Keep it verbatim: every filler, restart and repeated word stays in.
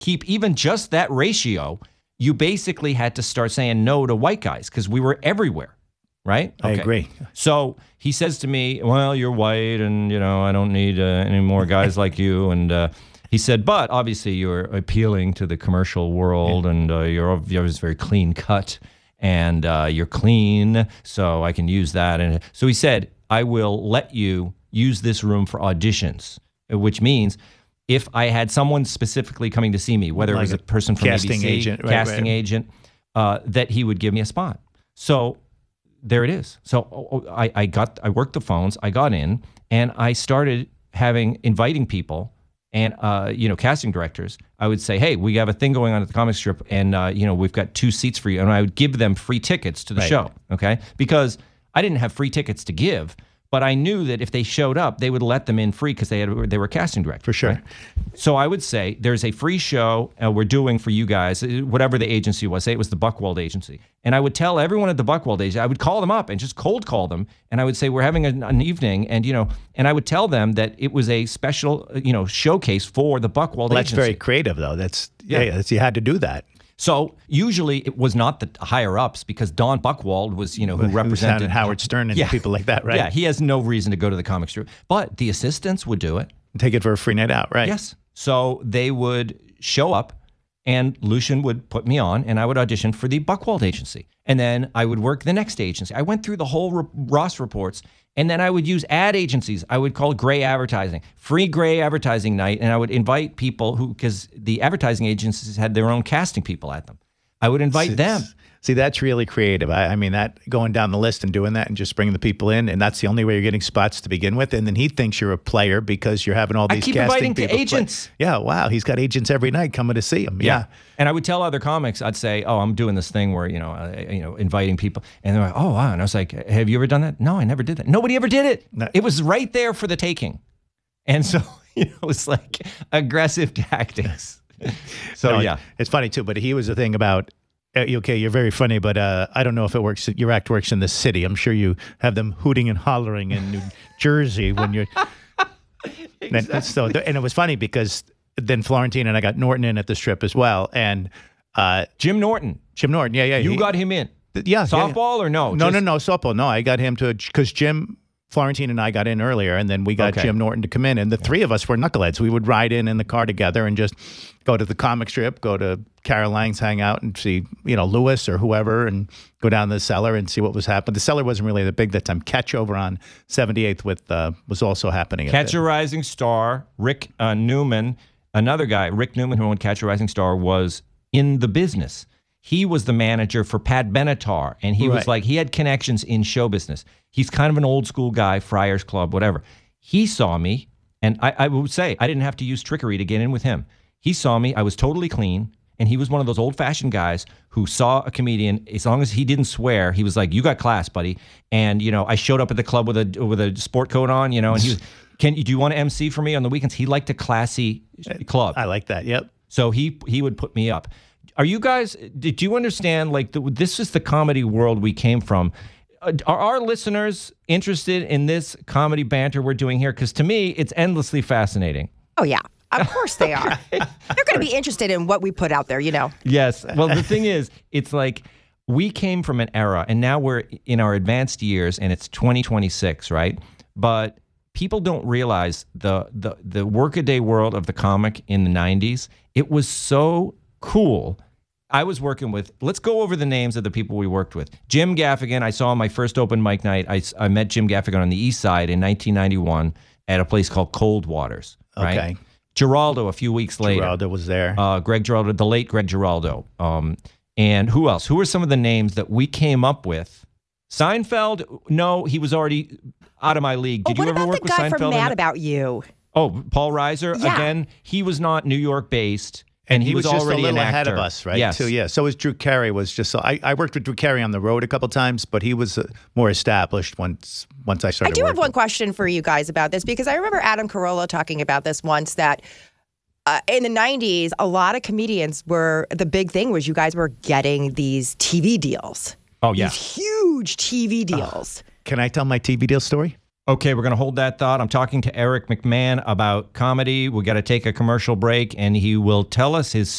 keep even just that ratio, you basically had to start saying no to white guys because we were everywhere, right? I Okay. agree. So he says to me, well, you're white and, you know, I don't need uh, any more guys like you. And uh, he said, but obviously you're appealing to the commercial world yeah. and uh, you're, you're very clean cut and uh, you're clean, so I can use that. And so he said, I will let you use this room for auditions, which means if I had someone specifically coming to see me, whether like it was a person from casting A B C, agent, right, casting right. agent, uh, that he would give me a spot. So there it is. So I, I got, I worked the phones, I got in, and I started having, inviting people and, uh, you know, casting directors. I would say, hey, we have a thing going on at the comic strip, and, uh, you know, we've got two seats for you. And I would give them free tickets to the right. show, okay? Because I didn't have free tickets to give, but I knew that if they showed up, they would let them in free because they had they were casting directors. For sure. Right? So I would say, there's a free show uh, we're doing for you guys, whatever the agency was. Say it was the Buchwald Agency. And I would tell everyone at the Buchwald Agency, I would call them up and just cold call them. And I would say, we're having an, an evening. And, you know, and I would tell them that it was a special, you know, showcase for the Buchwald well, that's Agency. very creative, though. That's, yeah, Yeah. that's, you had to do that. So usually it was not the higher ups because Don Buchwald was, you know, who represented Howard Stern and yeah. people like that, right? Yeah, he has no reason to go to the comic strip, but the assistants would do it. Take it for a free night out, right? Yes. So they would show up and Lucian would put me on and I would audition for the Buchwald Agency. And then I would work the next agency. I went through the whole re- Ross reports and then I would use ad agencies. I would call it gray advertising, free gray advertising night. And I would invite people who, because the advertising agencies had their own casting people at them. I would invite see, them. See, that's really creative. I, I mean, that going down the list and doing that and just bringing the people in, and that's the only way you're getting spots to begin with. And then he thinks you're a player because you're having all these I keep casting inviting to people agents. Play. Yeah, wow. He's got agents every night coming to see him. Yeah. Yeah. And I would tell other comics, I'd say, oh, I'm doing this thing where, you know, uh, you know, inviting people. And they're like, oh, wow. And I was like, have you ever done that? No, I never did that. Nobody ever did it. No. It was right there for the taking. And so, you know, it was like aggressive tactics. So, No, yeah. It's funny, too. But he was the thing about, uh, okay, you're very funny, but uh, I don't know if it works. Your act works in the city. I'm sure you have them hooting and hollering in New Jersey when you're. Exactly. And, so, and it was funny because then Florentine and I got Norton in at the strip as well. And uh, Jim Norton. Jim Norton, yeah, yeah. You he, got him in. Yeah. Softball yeah. or no? No, Just... no, no, softball. No, I got him to, because Jim, Florentine and I got in earlier, and then we got okay. Jim Norton to come in. And the three of us were knuckleheads. We would ride in in the car together and just go to the comic strip, go to Carol Lang's, hang out and see, you know, Lewis or whoever, and go down to the cellar and see what was happening. The cellar wasn't really that big that time. Catch over on seventy-eighth with uh, was also happening. Catch a Rising Star, Rick uh, Newman, another guy, Rick Newman, who owned Catch a Rising Star, was in the business. He was the manager for Pat Benatar, and he right. was like, he had connections in show business. He's kind of an old school guy, Friars Club, whatever. He saw me, and I, I would say I didn't have to use trickery to get in with him. He saw me, I was totally clean, and he was one of those old-fashioned guys who saw a comedian, as long as he didn't swear, he was like, you got class, buddy. And, you know, I showed up at the club with a with a sport coat on, you know, and he was, can you, do you want to M C for me on the weekends? He liked a classy club. I like that, yep. So he he would put me up. Are you guys, did you understand, like, the, this is the comedy world we came from. Uh, are our listeners interested in this comedy banter we're doing here? Because to me, it's endlessly fascinating. Oh, yeah. Of course they are. They're going to be interested in what we put out there, you know. Yes. Well, the thing is, it's like we came from an era, and now we're in our advanced years, and it's twenty twenty-six, right? But people don't realize the the the workaday world of the comic in the nineties. It was so cool. I was working with, let's go over the names of the people we worked with. Jim Gaffigan, I saw my first open mic night. I, I met Jim Gaffigan on the East Side in nineteen ninety-one at a place called Cold Waters. Right? Okay. Geraldo a few weeks later. Geraldo was there. Uh, Greg Giraldo, the late Greg Giraldo. Um, and who else? Who are some of the names that we came up with? Seinfeld? No, he was already out of my league. Did oh, you ever work with Seinfeld? What about the guy from Mad About You? Oh, Paul Reiser? Yeah. Again, he was not New York based. And, And he, he was, was, just a already little an ahead actor. of us, right? Yes. Too, yeah. So was Drew Carey. Was just. So I, I worked with Drew Carey on the road a couple times, but he was uh, more established once once I started. I do have working. one question for you guys about this because I remember Adam Carolla talking about this once that uh, in the nineties, a lot of comedians were the big thing was you guys were getting these T V deals. Oh yeah, these huge T V deals. Uh, can I tell my T V deal story? Okay, we're going to hold that thought. I'm talking to Eric McMahon about comedy. We got to take a commercial break, and he will tell us his